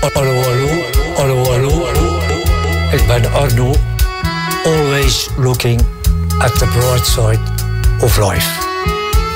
Hallo. Ik ben Arno. Always looking at the bright side of life.